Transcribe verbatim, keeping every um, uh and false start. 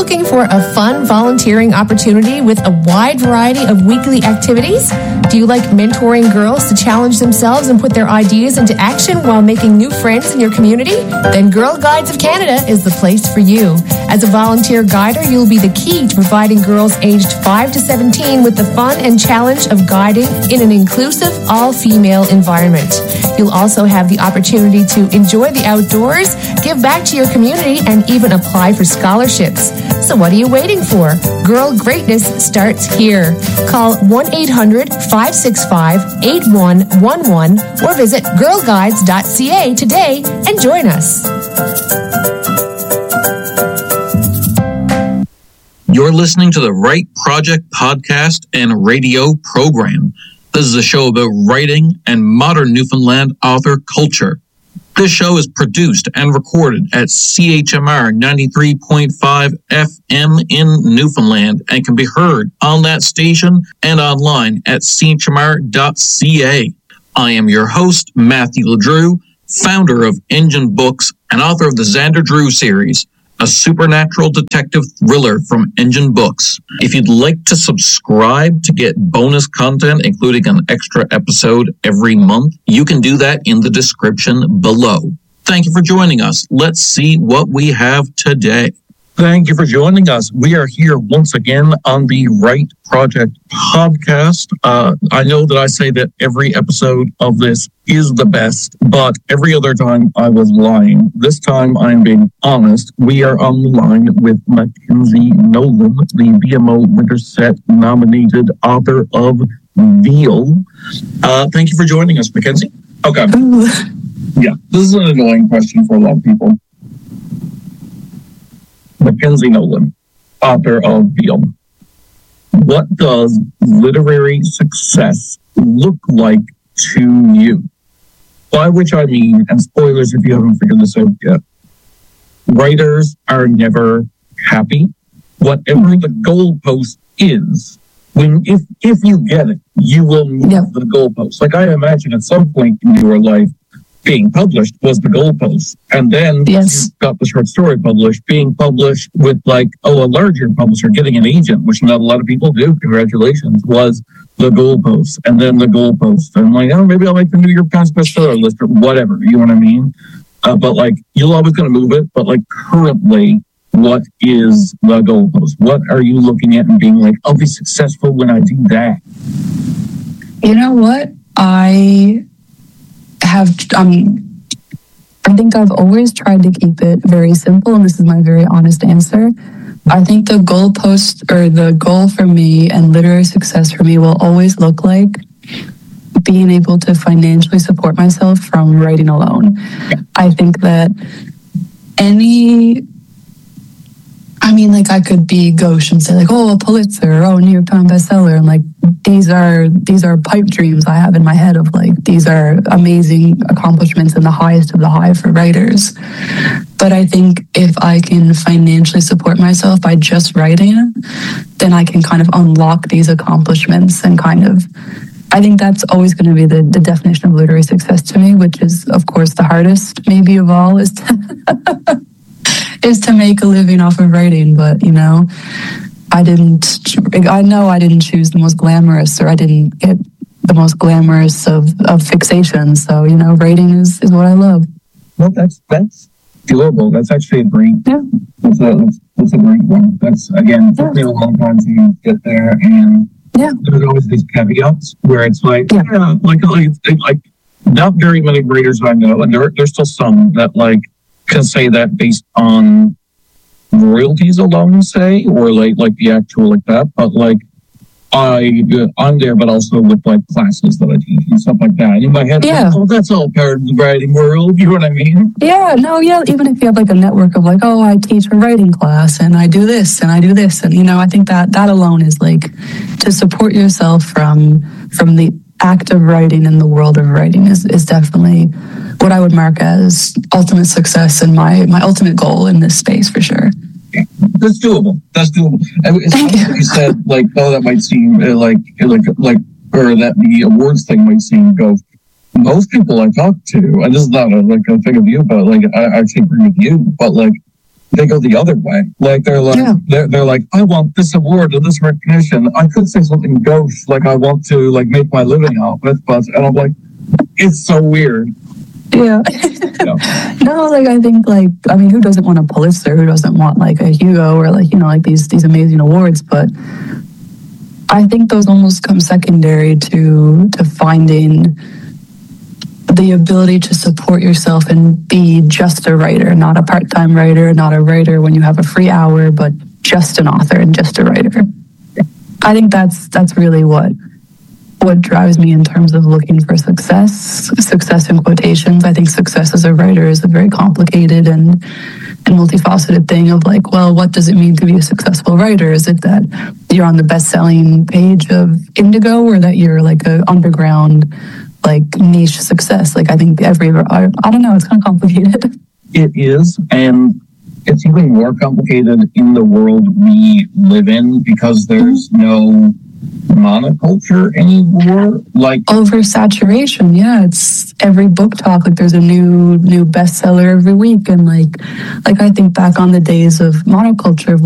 looking for a fun volunteering opportunity with a wide variety of weekly activities? Do you like mentoring girls to challenge themselves and put their ideas into action while making new friends in your community? Then Girl Guides of Canada is the place for you. As a volunteer guider, you'll be the key to providing girls aged five to seventeen with the fun and challenge of guiding in an inclusive, all-female environment. You'll also have the opportunity to enjoy the outdoors, give back to your community, and even apply for scholarships. So what are you waiting for? Girl greatness starts here. Call one eight hundred, five six five, eight one one one or visit girl guides dot c a today and join us. You're listening to the Write Project podcast and radio program. This is a show about writing and modern Newfoundland author culture. This show is produced and recorded at C H M R ninety-three point five F M in Newfoundland and can be heard on that station and online at c h m r dot c a. I am your host, Matthew LeDrew, founder of Engine Books and author of the Xander Drew series, a supernatural detective thriller from Engine Books. If you'd like to subscribe to get bonus content, including an extra episode every month, you can do that in the description below. Thank you for joining us. Let's see what we have today. Thank you for joining us. We are here once again on the Write Project podcast. Uh, I know that I say that every episode of this is the best, but every other time I was lying. This time I'm being honest. We are on the line with Mackenzie Nolan, the B M O Winterset nominated author of Veal. Uh, thank you for joining us, Mackenzie. Okay. Yeah, this is an annoying question for a lot of people. Mackenzie Nolan, author of Veal. What does literary success look like to you? By which I mean, and spoilers if you haven't figured this out yet, writers are never happy. Whatever the goalpost is, when if if you get it, you will move yep. the goalpost. Like I imagine at some point in your life, being published was the goalpost. And then yes. you got the short story published, being published with like, oh, a larger publisher, getting an agent, which not a lot of people do, congratulations, was the goalpost. And then the goalpost. And like, oh, maybe I'll make the New York Times bestseller list or whatever, you know what I mean? Uh, but like, you're always going to move it. But like currently, what is the goalpost? What are you looking at and being like, I'll be successful when I do that? You know what? I... have um I think I've always tried to keep it very simple, and this is my very honest answer. I think the goalpost or the goal for me and literary success for me will always look like being able to financially support myself from writing alone. I think that any I mean, like, I could be gauche and say, like, oh, a Pulitzer, or, oh, New York Times bestseller. And, like, these are these are pipe dreams I have in my head of, like, these are amazing accomplishments and the highest of the high for writers. But I think if I can financially support myself by just writing, then I can kind of unlock these accomplishments and kind of, I think that's always going to be the, the definition of literary success to me, which is, of course, the hardest maybe of all is to... is to make a living off of writing. But, you know, I didn't, I know I didn't choose the most glamorous, or I didn't get the most glamorous of, of fixation. So, you know, writing is, is what I love. Well, that's, that's doable. That's actually a great, yeah. that's, a, that's, that's a great one. That's, again, it took me a long time to get there. And yeah. there's always these caveats where it's like, yeah, yeah like, like, like, not very many writers I know, and there, there's still some that, like, can say that based on royalties alone, say, or like like the actual like that. But like I I'm there, but also with like classes that I teach and stuff like that. In my head, yeah, like, oh, that's all part of the writing world. You know what I mean? Yeah, no, yeah. Even if you have like a network of like, oh, I teach a writing class and I do this and I do this, and you know, I think that that alone is like to support yourself from from the act of writing and the world of writing is is definitely what I would mark as ultimate success and my my ultimate goal in this space for sure. That's doable. That's doable. It's Thank you. you said like, oh, that might seem uh, like like like, or that the awards thing might seem go. Most people I talk to, and this is not a, like a thing of you, but like I actually agree with you. But like they go the other way. Like they're like Yeah. they're, they're like, I want this award or this recognition. I could say something gauche, like I want to like make my living off it, but and I'm like, it's so weird. Yeah. Yeah. No, like I think like I mean, who doesn't want a Pulitzer? Who doesn't want like a Hugo or like, you know, like these these amazing awards? But I think those almost come secondary to to finding the ability to support yourself and be just a writer, not a part-time writer, not a writer when you have a free hour, but just an author and just a writer. I think that's that's really what what drives me in terms of looking for success, success in quotations. I think success as a writer is a very complicated and, and multifaceted thing of like, well, what does it mean to be a successful writer? Is it that you're on the best-selling page of Indigo, or that you're like a underground, like niche success? Like I think every, I, I don't know, it's kind of complicated. It is, and it's even more complicated in the world we live in because there's no monoculture anymore. Like oversaturation, yeah. It's every book talk, like there's a new new bestseller every week, and like like I think back on the days of monoculture,